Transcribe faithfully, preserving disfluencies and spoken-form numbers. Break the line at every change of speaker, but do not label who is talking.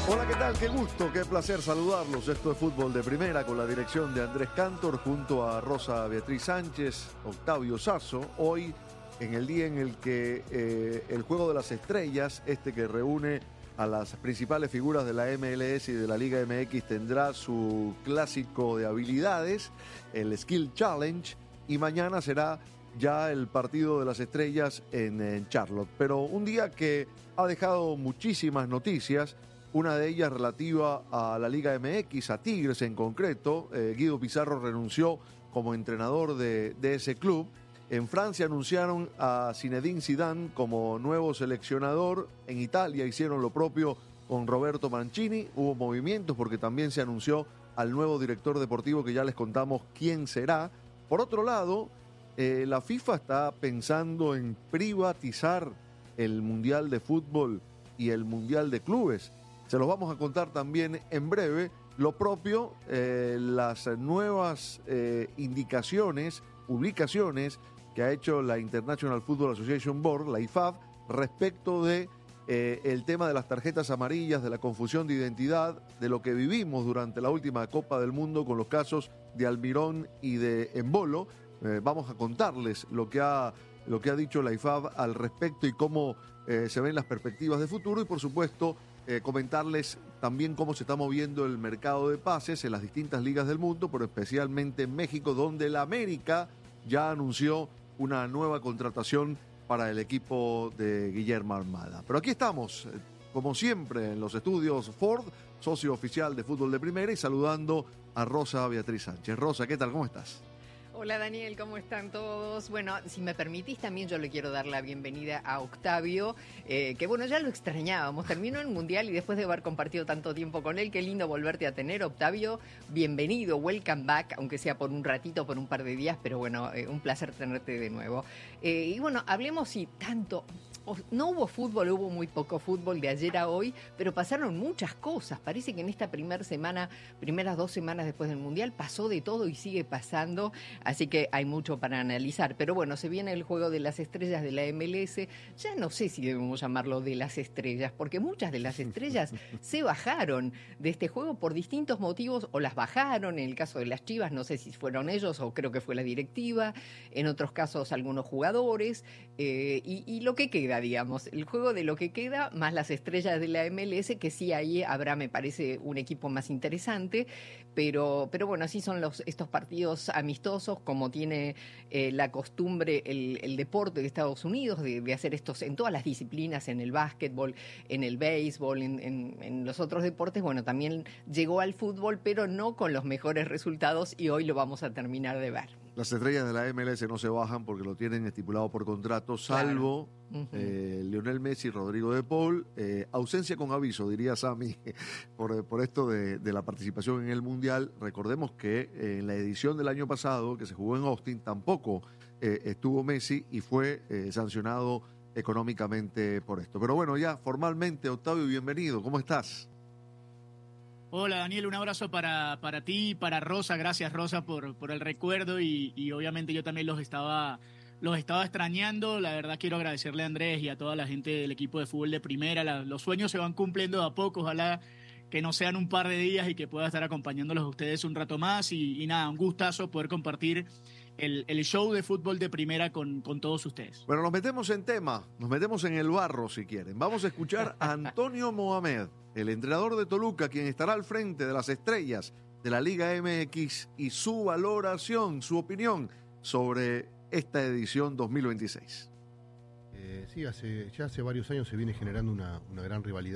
Hola, ¿qué tal? Qué gusto, qué placer saludarlos. Esto es Fútbol de Primera con la dirección de Andrés Cantor junto a Rosa Beatriz Sánchez, Octavio Sazo. Hoy, en el día en el que eh, el Juego de las Estrellas, este que reúne a las principales figuras de la M L S y de la Liga M X, tendrá su clásico de habilidades, el Skill Challenge, y mañana será ya el partido de las estrellas en, en Charlotte. Pero un día que ha dejado muchísimas noticias. Una de ellas relativa a la Liga M X, a Tigres en concreto. Eh, Guido Pizarro renunció como entrenador de, de ese club. En Francia anunciaron a Zinedine Zidane como nuevo seleccionador. En Italia hicieron lo propio con Roberto Mancini. Hubo movimientos porque también se anunció al nuevo director deportivo, que ya les contamos quién será. Por otro lado, eh, la FIFA está pensando en privatizar el Mundial de Fútbol y el Mundial de Clubes. Se los vamos a contar también en breve. Lo propio, eh, las nuevas eh, indicaciones, publicaciones que ha hecho la International Football Association Board, la I F A B, respecto de eh, el tema de las tarjetas amarillas, de la confusión de identidad, de lo que vivimos durante la última Copa del Mundo con los casos de Almirón y de Embolo. Eh, vamos a contarles lo que ha, lo que ha dicho la I F A B al respecto y cómo eh, se ven las perspectivas de futuro, y por supuesto Eh, comentarles también cómo se está moviendo el mercado de pases en las distintas ligas del mundo, pero especialmente en México, donde el América ya anunció una nueva contratación para el equipo de Guillermo Almada. Pero aquí estamos, eh, como siempre, en los estudios Ford, socio oficial de Fútbol de Primera, y saludando a Rosa Beatriz Sánchez. Rosa, ¿qué tal? ¿Cómo estás?
Hola Daniel, ¿cómo están todos? Bueno, si me permitís también yo le quiero dar la bienvenida a Octavio, eh, que bueno, ya lo extrañábamos, terminó el Mundial y después de haber compartido tanto tiempo con él, qué lindo volverte a tener, Octavio, bienvenido, welcome back, aunque sea por un ratito, por un par de días, pero bueno, eh, un placer tenerte de nuevo. Eh, y bueno, hablemos si tanto... No hubo fútbol, hubo muy poco fútbol de ayer a hoy, pero pasaron muchas cosas. Parece que en esta primera semana, primeras dos semanas después del Mundial, pasó de todo y sigue pasando, así que hay mucho para analizar. Pero bueno, se viene el Juego de las Estrellas de la M L S. Ya no sé si debemos llamarlo de las estrellas, porque muchas de las estrellas se bajaron de este juego por distintos motivos, o las bajaron. En el caso de las Chivas, no sé si fueron ellos o creo que fue la directiva. En otros casos, algunos jugadores. Eh, y, y lo que queda, digamos, el juego de lo que queda, más las estrellas de la M L S, que sí, ahí habrá, me parece, un equipo más interesante, pero, pero bueno, así son los, estos partidos amistosos, como tiene eh, la costumbre el, el deporte de Estados Unidos, de, de hacer estos en todas las disciplinas, en el básquetbol, en el béisbol, en, en, en los otros deportes. Bueno, también llegó al fútbol, pero no con los mejores resultados, y hoy lo vamos a terminar de ver.
Las estrellas de la M L S no se bajan porque lo tienen estipulado por contrato, salvo claro. uh-huh. eh, Lionel Messi y Rodrigo de Paul. Eh, ausencia con aviso, diría Sammy, por, por esto de, de la participación en el Mundial. Recordemos que eh, en la edición del año pasado, que se jugó en Austin, tampoco eh, estuvo Messi y fue eh, sancionado económicamente por esto. Pero bueno, ya formalmente, Octavio, bienvenido. ¿Cómo estás?
Hola Daniel, un abrazo para, para ti y para Rosa. Gracias Rosa por, por el recuerdo y, y obviamente yo también los estaba, los estaba extrañando. La verdad quiero agradecerle a Andrés y a toda la gente del equipo de fútbol de Primera. La, los sueños se van cumpliendo de a poco, ojalá que no sean un par de días y que pueda estar acompañándolos a ustedes un rato más. Y, y nada, un gustazo poder compartir el, el show de fútbol de Primera con, con todos ustedes.
Bueno, nos metemos en tema, nos metemos en el barro si quieren. Vamos a escuchar a Antonio Mohamed, el entrenador de Toluca, quien estará al frente de las estrellas de la Liga M X, y su valoración, su opinión sobre esta edición dos mil veintiséis.
Eh, sí, hace, ya hace varios años se viene generando una, una gran rivalidad